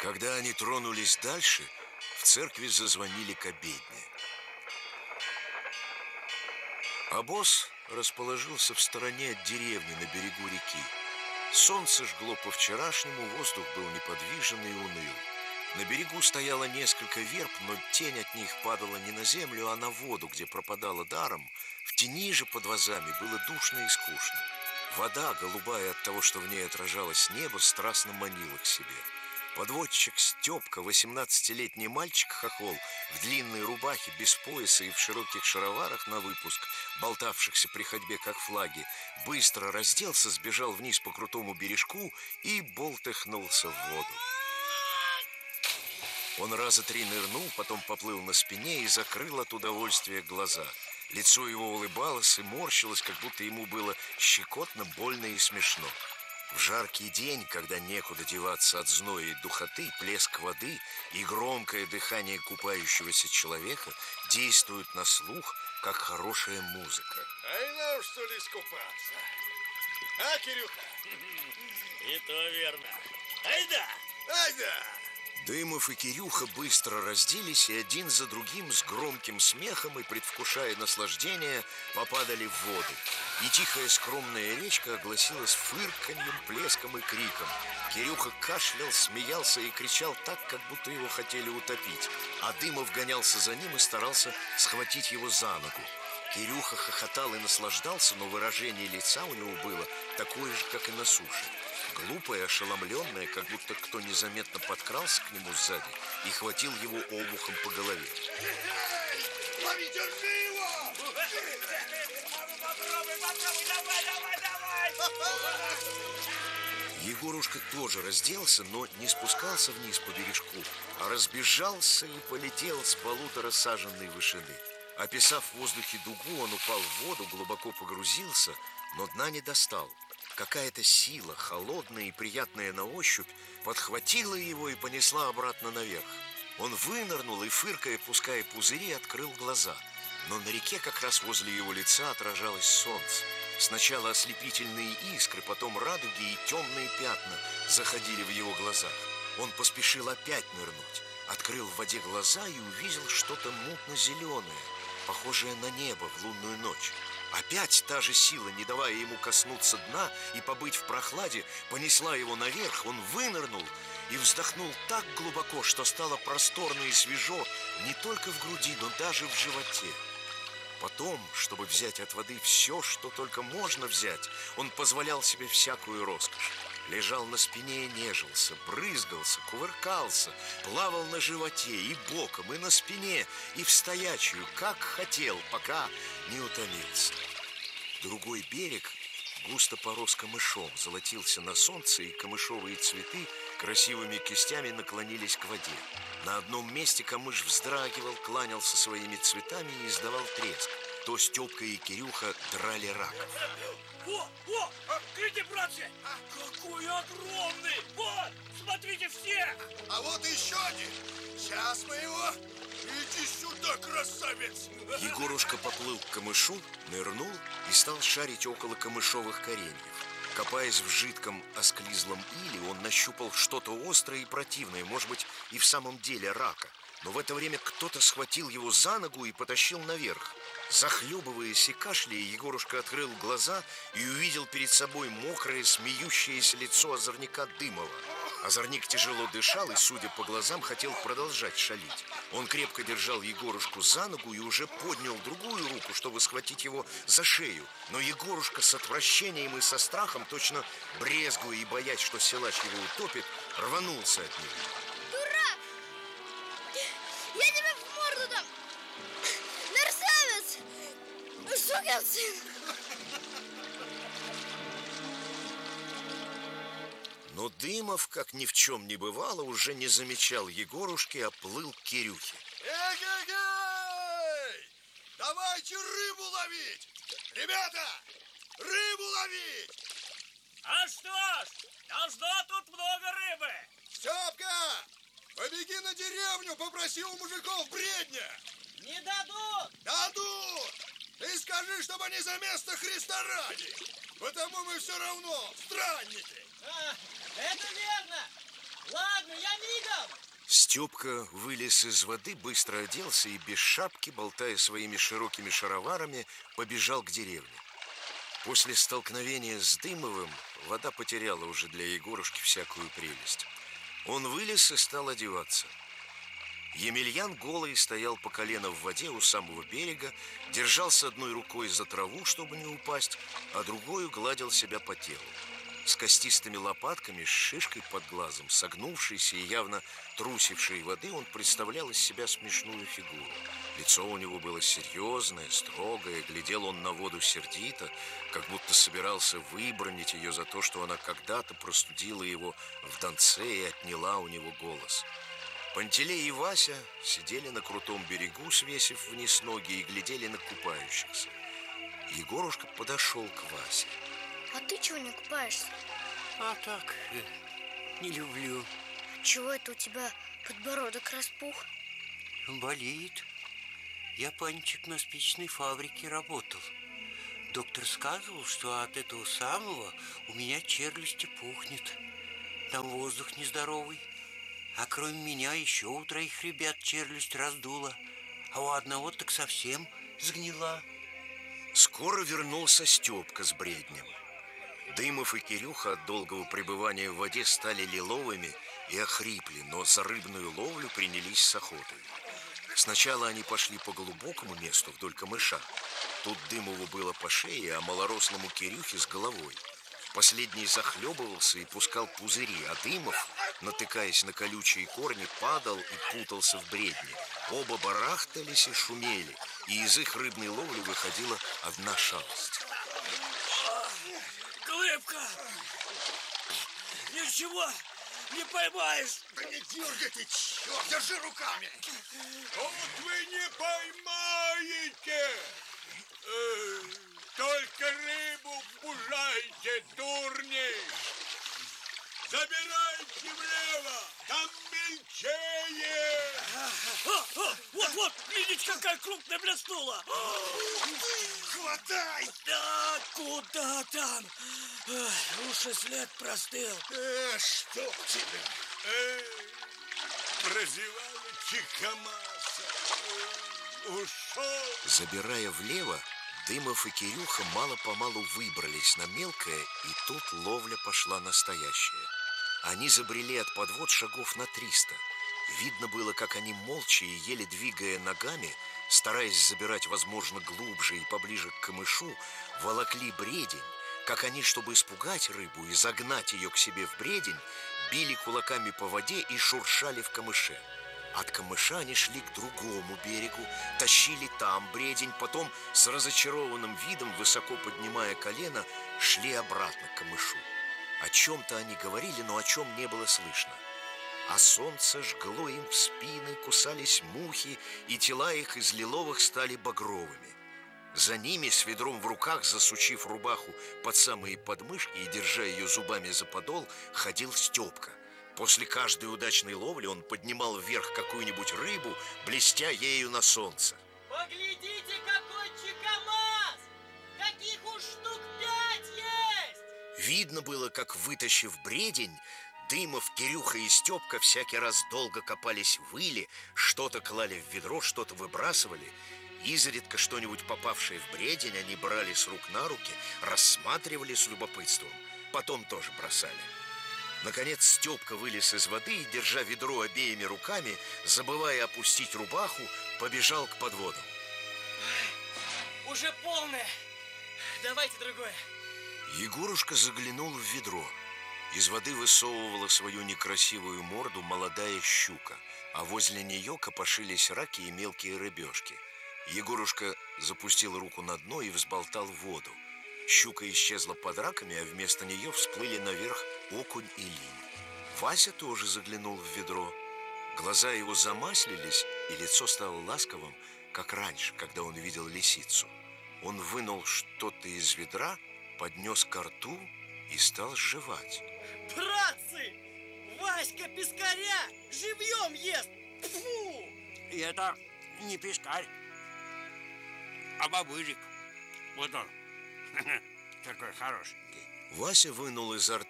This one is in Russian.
Когда они тронулись дальше, в церкви зазвонили к обедне. Обоз расположился в стороне от деревни на берегу реки. Солнце жгло по-вчерашнему, воздух был неподвижен и уныл. На берегу стояло несколько верб, но тень от них падала не на землю, а на воду, где пропадала даром. В тени же под вазами было душно и скучно. Вода, голубая от того, что в ней отражалось небо, страстно манила к себе. Подводчик Степка, 18-летний мальчик-хохол, в длинной рубахе, без пояса и в широких шароварах на выпуск, болтавшихся при ходьбе как флаги, быстро разделся, сбежал вниз по крутому бережку и болтыхнулся в воду. Он раза 3 нырнул, потом поплыл на спине и закрыл от удовольствия глаза. Лицо его улыбалось и морщилось, как будто ему было щекотно, больно и смешно. В жаркий день, когда некуда деваться от зноя и духоты, плеск воды и громкое дыхание купающегося человека действуют на слух, как хорошая музыка. Ай, нам, что ли, искупаться? А, Кирюха? И то верно. Айда! Айда! Дымов и Кирюха быстро разделись и один за другим с громким смехом и предвкушая наслаждение попадали в воду. И тихая скромная речка огласилась фырканьем, плеском и криком. Кирюха кашлял, смеялся и кричал так, как будто его хотели утопить. А Дымов гонялся за ним и старался схватить его за ногу. Кирюха хохотал и наслаждался, но выражение лица у него было такое же, как и на суше. Глупое, ошеломленное, как будто кто незаметно подкрался к нему сзади и хватил его обухом по голове. Лови, держи его! Попробуй, давай! Егорушка тоже разделся, но не спускался вниз по бережку, а разбежался и полетел с 1,5 саженной вышины. Описав в воздухе дугу, он упал в воду, глубоко погрузился, но дна не достал. Какая-то сила, холодная и приятная на ощупь, подхватила его и понесла обратно наверх. Он вынырнул и, фыркая, пуская пузыри, открыл глаза. Но на реке как раз возле его лица отражалось солнце. Сначала ослепительные искры, потом радуги и темные пятна заходили в его глазах. Он поспешил опять нырнуть, открыл в воде глаза и увидел что-то мутно-зеленое, похожее на небо в лунную ночь. Опять та же сила, не давая ему коснуться дна и побыть в прохладе, понесла его наверх. Он вынырнул и вздохнул так глубоко, что стало просторно и свежо не только в груди, но даже в животе. Потом, чтобы взять от воды все, что только можно взять, он позволял себе всякую роскошь. Лежал на спине и нежился, брызгался, кувыркался, плавал на животе и боком, и на спине, и в стоячую, как хотел, пока не утомился. Другой берег густо порос камышом, золотился на солнце, и камышовые цветы красивыми кистями наклонились к воде. На одном месте камыш вздрагивал, кланялся своими цветами и издавал треск. То Степка и Кирюха драли раков. О, глядите, братцы, какой огромный! Вот, смотрите все! А вот еще один! Сейчас мы его... Иди сюда, красавец! Егорушка поплыл к камышу, нырнул и стал шарить около камышовых кореньев. Копаясь в жидком осклизлом иле, он нащупал что-то острое и противное, может быть, и в самом деле рака. Но в это время кто-то схватил его за ногу и потащил наверх. Захлебываясь и кашляя, Егорушка открыл глаза и увидел перед собой мокрое, смеющееся лицо озорника Дымова. Озорник тяжело дышал и, судя по глазам, хотел продолжать шалить. Он крепко держал Егорушку за ногу и уже поднял другую руку, чтобы схватить его за шею. Но Егорушка с отвращением и со страхом, точно брезгуя и боясь, что силач его утопит, рванулся от него. Дурак! Я тебе в морду дам! Мерзавец! Сукин сын! Но Дымов, как ни в чем не бывало, уже не замечал Егорушки, а плыл к Кирюхе. Эгегей! Давайте рыбу ловить! Ребята, рыбу ловить! А что ж, должно тут много рыбы! Степка, побеги на деревню, попроси у мужиков бредня! Не дадут! Дадут! Ты скажи, чтобы они за место Христа ради! Потому мы все равно странники! Это верно! Ладно, я мигом! Степка вылез из воды, быстро оделся и без шапки, болтая своими широкими шароварами, побежал к деревне. После столкновения с Дымовым вода потеряла уже для Егорушки всякую прелесть. Он вылез и стал одеваться. Емельян голый стоял по колено в воде у самого берега, держался одной рукой за траву, чтобы не упасть, а другой гладил себя по телу. С костистыми лопатками, с шишкой под глазом, согнувшийся и явно трусивший воды, он представлял из себя смешную фигуру. Лицо у него было серьезное, строгое, глядел он на воду сердито, как будто собирался выбранить ее за то, что она когда-то простудила его в Донце и отняла у него голос. Пантелей и Вася сидели на крутом берегу, свесив вниз ноги, и глядели на купающихся. Егорушка подошел к Васе. А ты чего не купаешься? А так, не люблю. Чего это у тебя подбородок распух? Болит. Я, панчик, на спичной фабрике работал. Доктор сказывал, что от этого самого у меня челюсти пухнет. Там воздух нездоровый. А кроме меня еще у 3 ребят челюсть раздула. А у одного так совсем сгнила. Скоро вернулся Степка с бреднем. Дымов и Кирюха от долгого пребывания в воде стали лиловыми и охрипли, но за рыбную ловлю принялись с охотой. Сначала они пошли по глубокому месту вдоль камыша. Тут Дымову было по шее, а малорослому Кирюхе с головой. Последний захлебывался и пускал пузыри, а Дымов, натыкаясь на колючие корни, падал и путался в бредне. Оба барахтались и шумели, и из их рыбной ловли выходила одна шалость. Глыбка! Ничего не поймаешь! Да не дергай ты, черт, держи руками! Вот вы не поймаете! Только рыбу пужайте, дурни! Забирайте влево, там мельчее! Вот, видите, какая крупная блеснула! Хватай! Да куда там? Уж и след простыл. Что тебя? Прозевали Чикамаса. Ушел. Забирая влево, Дымов и Кирюха мало-помалу выбрались на мелкое, и тут ловля пошла настоящая. Они забрели от подвод шагов на 300. Видно было, как они молча и еле двигая ногами, стараясь забирать, возможно, глубже и поближе к камышу, волокли бредень, как они, чтобы испугать рыбу и загнать ее к себе в бредень, били кулаками по воде и шуршали в камыше. От камыша они шли к другому берегу, тащили там бредень, потом с разочарованным видом, высоко поднимая колено, шли обратно к камышу. О чем-то они говорили, но о чем не было слышно. А солнце жгло им в спины, кусались мухи, и тела их из лиловых стали багровыми. За ними, с ведром в руках, засучив рубаху под самые подмышки и держа ее зубами за подол, ходил Степка. После каждой удачной ловли он поднимал вверх какую-нибудь рыбу, блестя ею на солнце. Поглядите, какой чикамаз! Таких уж штук 5 есть! Видно было, как, вытащив бредень, Дымов, Кирюха и Степка всякий раз долго копались в иле, что-то клали в ведро, что-то выбрасывали. Изредка что-нибудь, попавшее в бредень, они брали с рук на руки, рассматривали с любопытством, потом тоже бросали. Наконец Степка вылез из воды и, держа ведро обеими руками, забывая опустить рубаху, побежал к подводам. Уже полное. Давайте другое. Егорушка заглянул в ведро. Из воды высовывала свою некрасивую морду молодая щука, а возле нее копошились раки и мелкие рыбешки. Егорушка запустил руку на дно и взболтал воду. Щука исчезла под раками, а вместо нее всплыли наверх окунь и линь. Вася тоже заглянул в ведро. Глаза его замаслились, и лицо стало ласковым, как раньше, когда он видел лисицу. Он вынул что-то из ведра, поднес ко рту и стал жевать. Братцы! Васька пескаря живьем ест! Фу! И это не пескарь, а бабыжик. Вот он, такой хорошенький. Вася вынул изо рта